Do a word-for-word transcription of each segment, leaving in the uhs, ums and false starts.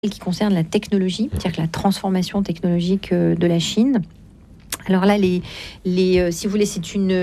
qui concerne la technologie, c'est-à-dire que la transformation technologique de la Chine. Alors là, les, les, si vous voulez, c'est une,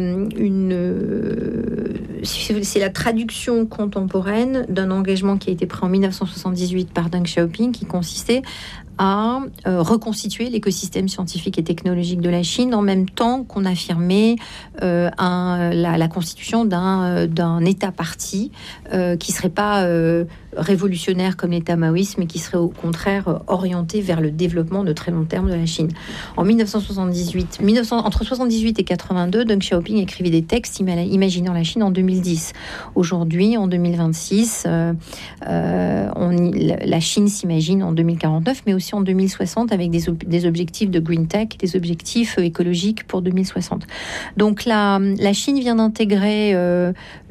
une, c'est la traduction contemporaine d'un engagement qui a été pris en dix-neuf cent soixante-dix-huit par Deng Xiaoping, qui consistait à euh, reconstituer l'écosystème scientifique et technologique de la Chine en même temps qu'on affirmait euh, un, la, la constitution d'un, d'un État parti euh, qui ne serait pas euh, révolutionnaire comme l'État maoïste, mais qui serait au contraire orienté vers le développement de très long terme de la Chine. En dix-neuf cent soixante-dix-huit, mille neuf cents, entre soixante-dix-huit et quatre-vingt-deux, Deng Xiaoping écrivait des textes imaginant la Chine en deux mille dix. Aujourd'hui, en deux mille vingt-six, euh, euh, on, la Chine s'imagine en deux mille quarante-neuf, mais aussi en deux mille soixante avec des, ob- des objectifs de green tech, des objectifs écologiques pour deux mille soixante. Donc la, la Chine vient d'intégrer euh,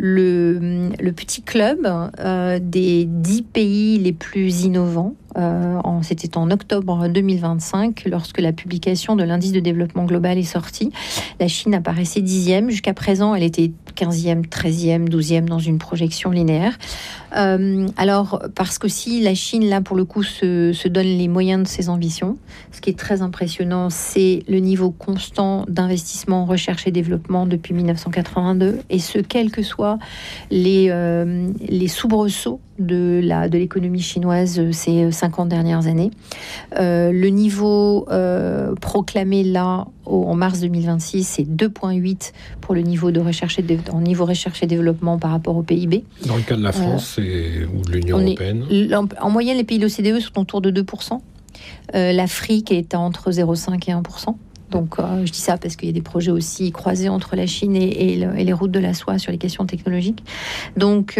le, le petit club euh, des dix pays les plus innovants. Euh, en, c'était en octobre deux mille vingt-cinq, lorsque la publication de l'indice de développement global est sortie. La Chine apparaissait dixième. Jusqu'à présent, elle était quinzième, treizième, douzième dans une projection linéaire. Euh, alors, parce que si la Chine, là, pour le coup, se, se donne les moyens de ses ambitions, ce qui est très impressionnant, c'est le niveau constant d'investissement en recherche et développement depuis dix-neuf cent quatre-vingt-deux, et ce, quels que soient les, euh, les soubresauts de, la, de l'économie chinoise ces cinquante dernières années. Euh, le niveau euh, proclamé là, au, en mars deux mille vingt-six, c'est deux virgule huit pour le niveau de recherche et de, en niveau recherche et développement par rapport au P I B. Dans le cas de la France euh, ou de l'Union européenne est, en, en moyenne, les pays de l'O C D E sont autour de deux pour cent. Euh, L'Afrique est entre zéro virgule cinq et un pour cent. Donc, euh, je dis ça parce qu'il y a des projets aussi croisés entre la Chine et, et, le, et les routes de la soie sur les questions technologiques. Donc,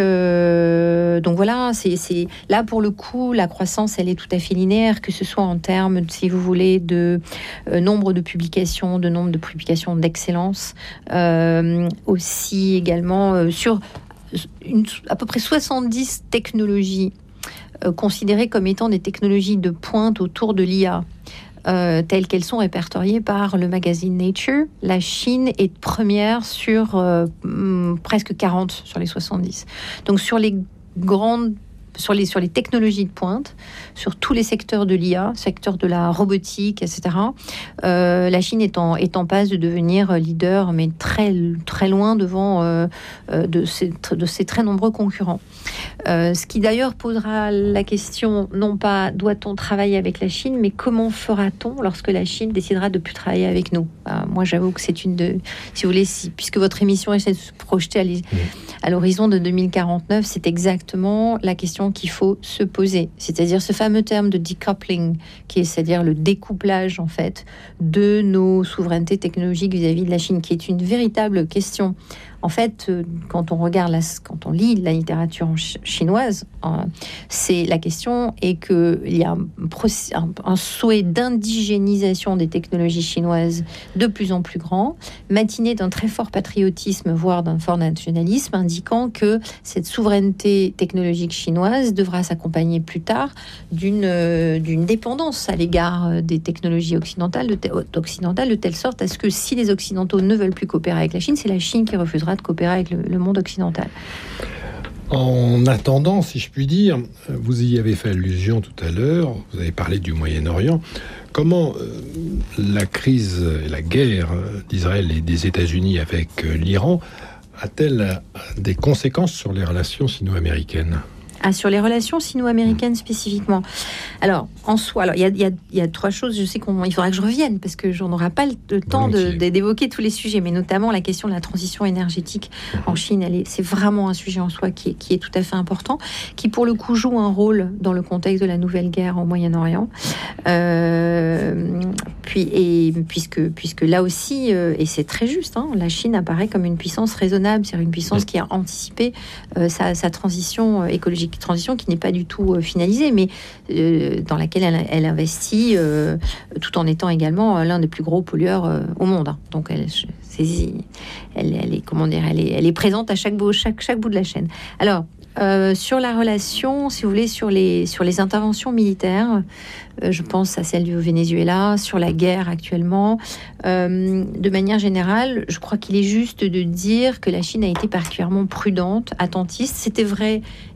euh, donc voilà, c'est, c'est là pour le coup, la croissance, elle est tout à fait linéaire, que ce soit en termes, si vous voulez, de euh, nombre de publications, de nombre de publications d'excellence, euh, aussi également euh, sur une, à peu près soixante-dix technologies euh, considérées comme étant des technologies de pointe autour de l'I A. Euh, telles qu'elles sont répertoriées par le magazine Nature. La Chine est première sur euh, hum, presque quarante sur les soixante-dix. Donc sur les grandes Sur les, sur les technologies de pointe, sur tous les secteurs de l'I A, secteur de la robotique, et cetera. Euh, la Chine est en, est en passe de devenir leader, mais très, très loin devant euh, de, ces, de ces très nombreux concurrents. Euh, ce qui d'ailleurs posera la question, non pas doit-on travailler avec la Chine, mais comment fera-t-on lorsque la Chine décidera de ne plus travailler avec nous ? euh, Moi, j'avoue que c'est une de... Si vous voulez, si, puisque votre émission essaie de se projeter à, à l'horizon de deux mille quarante-neuf, c'est exactement la question qu'il faut se poser, c'est-à-dire ce fameux terme de decoupling, qui est, c'est-à-dire le découplage en fait de nos souverainetés technologiques vis-à-vis de la Chine, qui est une véritable question. En fait, quand on regarde, la, quand on lit la littérature chinoise, hein, c'est la question est que il y a un, un, un souhait d'indigénisation des technologies chinoises de plus en plus grand, matiné d'un très fort patriotisme, voire d'un fort nationalisme, indiquant que cette souveraineté technologique chinoise devra s'accompagner plus tard d'une euh, d'une dépendance à l'égard des technologies occidentales de, te, occidentales, de telle sorte à ce que si les Occidentaux ne veulent plus coopérer avec la Chine, c'est la Chine qui refusera de coopérer avec le, le monde occidental. En attendant, si je puis dire, vous y avez fait allusion tout à l'heure, vous avez parlé du Moyen-Orient. Comment euh, la crise et la guerre d'Israël et des États-Unis avec euh, l'Iran a-t-elle des conséquences sur les relations sino-américaines ? Ah, sur les relations sino-américaines spécifiquement. Alors, en soi, alors, il y a, y a, y a trois choses, je sais qu'il faudra que je revienne, parce que j'en aurai pas le, le temps de, de, d'évoquer tous les sujets, mais notamment la question de la transition énergétique en Chine. Elle est, c'est vraiment un sujet en soi qui est, qui est tout à fait important, qui pour le coup joue un rôle dans le contexte de la nouvelle guerre au Moyen-Orient. Euh, puis, et, puisque, puisque là aussi, euh, et c'est très juste, hein, la Chine apparaît comme une puissance raisonnable, c'est-à-dire une puissance qui a anticipé euh, sa, sa transition écologique. Transition qui n'est pas du tout euh, finalisée, mais euh, dans laquelle elle, elle investit euh, tout en étant également euh, l'un des plus gros pollueurs euh, au monde. Hein. Donc elle, c'est, elle, elle est comment dire, elle est, elle est présente à chaque bout, chaque, chaque bout de la chaîne. Alors euh, sur la relation, si vous voulez, sur les sur les interventions militaires, euh, je pense à celle du Venezuela, sur la guerre actuellement. Euh, de manière générale, je crois qu'il est juste de dire que la Chine a été particulièrement prudente, attentiste. C'était vrai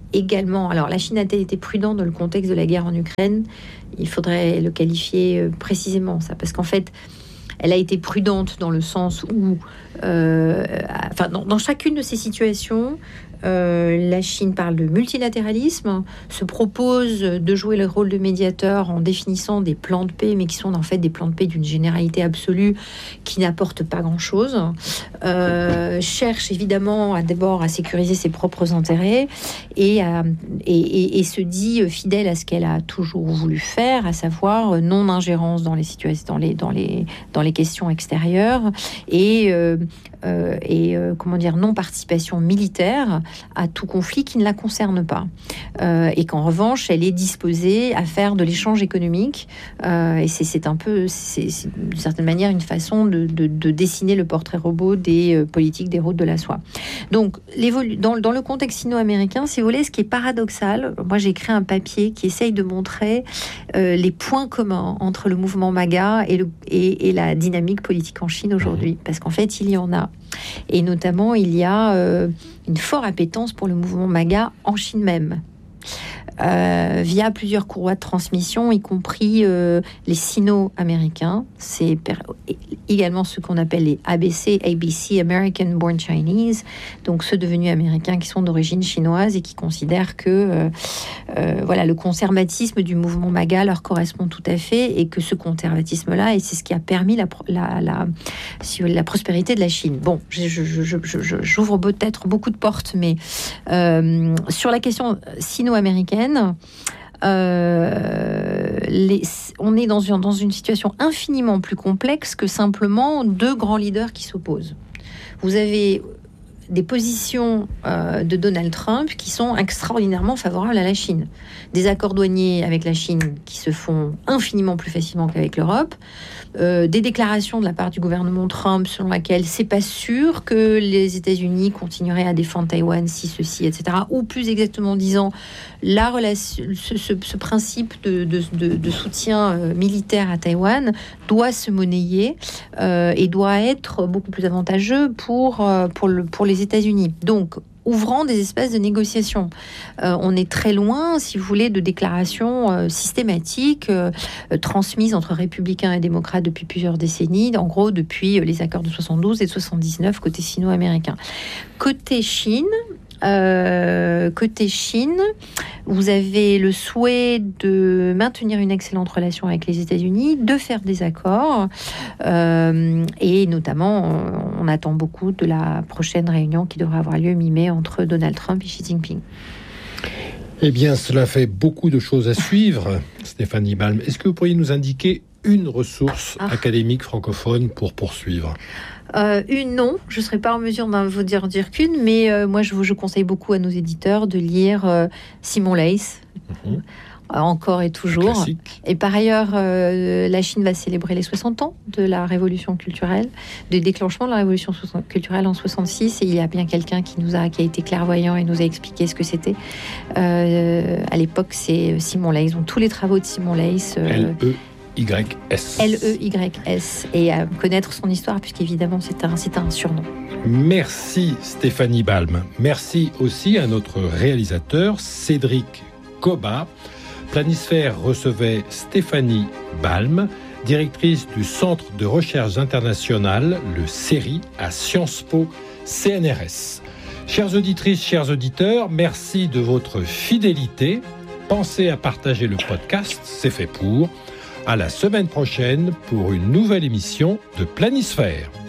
également... Alors, la Chine a-t-elle été prudente dans le contexte de la guerre en Ukraine ? Il faudrait le qualifier euh, précisément, ça. Parce qu'en fait, elle a été prudente dans le sens où... Euh, enfin, dans, dans chacune de ces situations... Euh, la Chine parle de multilatéralisme, se propose de jouer le rôle de médiateur en définissant des plans de paix, mais qui sont en fait des plans de paix d'une généralité absolue qui n'apportent pas grand-chose. Euh, cherche évidemment à d'abord à sécuriser ses propres intérêts et, à, et, et, et se dit fidèle à ce qu'elle a toujours voulu faire, à savoir non-ingérence dans les situations, dans les, dans les, dans les questions extérieures et, euh, euh, et euh, comment dire, non-participation militaire à tout conflit qui ne la concerne pas. Euh, et qu'en revanche, elle est disposée à faire de l'échange économique. Euh, et c'est, c'est un peu, c'est, c'est d'une certaine manière, une façon de, de, de dessiner le portrait robot des euh, politiques des routes de la soie. Donc, dans, dans le contexte sino-américain, si vous voulez, ce qui est paradoxal, moi j'ai écrit un papier qui essaye de montrer euh, les points communs entre le mouvement MAGA et, le, et, et la dynamique politique en Chine aujourd'hui. Parce qu'en fait, il y en a. Et notamment, il y a euh, une forte appétence pour le mouvement MAGA en Chine même. Euh, via plusieurs courroies de transmission, y compris euh, les sino-américains. C'est per- également ce qu'on appelle les A B C, A B C, American Born Chinese, donc ceux devenus américains qui sont d'origine chinoise et qui considèrent que euh, euh, voilà, le conservatisme du mouvement MAGA leur correspond tout à fait et que ce conservatisme-là, et c'est ce qui a permis la, la, la, la prospérité de la Chine. Bon, je, je, je, je, je, j'ouvre peut-être beaucoup de portes, mais euh, sur la question sino-américaine, Euh, les, on est dans une, dans une situation infiniment plus complexe que simplement deux grands leaders qui s'opposent. Vous avez des positions euh, de Donald Trump qui sont extraordinairement favorables à la Chine. Des accords douaniers avec la Chine qui se font infiniment plus facilement qu'avec l'Europe. Euh, des déclarations de la part du gouvernement Trump selon laquelle c'est pas sûr que les États-Unis continueraient à défendre Taïwan si ceci, et cetera. Ou plus exactement disant, la relation, ce, ce, ce principe de, de, de, de soutien euh, militaire à Taïwan doit se monnayer euh, et doit être beaucoup plus avantageux pour, euh, pour, le, pour les États-Unis. Donc, ouvrant des espaces de négociation. Euh, on est très loin, si vous voulez, de déclarations euh, systématiques euh, euh, transmises entre républicains et démocrates depuis plusieurs décennies, en gros depuis les accords de soixante-douze et de soixante-dix-neuf côté sino-américain. Côté Chine, Euh, côté Chine, vous avez le souhait de maintenir une excellente relation avec les États-Unis, de faire des accords, euh, et notamment, on attend beaucoup de la prochaine réunion qui devrait avoir lieu mi-mai entre Donald Trump et Xi Jinping. Eh bien, cela fait beaucoup de choses à suivre, Stéphanie Balm. Est-ce que vous pourriez nous indiquer une ressource ah. académique francophone pour poursuivre ? Euh, une, non, je ne serai pas en mesure d'en vous dire, dire qu'une, mais euh, moi je, je conseille beaucoup à nos éditeurs de lire euh, Simon Leys, mmh. euh, encore et toujours. Classique. Et par ailleurs, euh, la Chine va célébrer les soixante ans de la révolution culturelle, du déclenchement de la révolution culturelle en soixante-six, et il y a bien quelqu'un qui, nous a, qui a été clairvoyant et nous a expliqué ce que c'était. Euh, à l'époque, c'est Simon Leys, donc tous les travaux de Simon Leys. Euh, L E Y S. L E Y S. Et à connaître son histoire, puisqu'évidemment, c'est un, c'est un surnom. Merci Stéphanie Balm. Merci aussi à notre réalisateur Cédric Cobat. Planisphère recevait Stéphanie Balm, directrice du Centre de recherche internationale, le C E R I, à Sciences Po C N R S. Chères auditrices, chers auditeurs, merci de votre fidélité. Pensez à partager le podcast, c'est fait pour. À la semaine prochaine pour une nouvelle émission de Planisphère.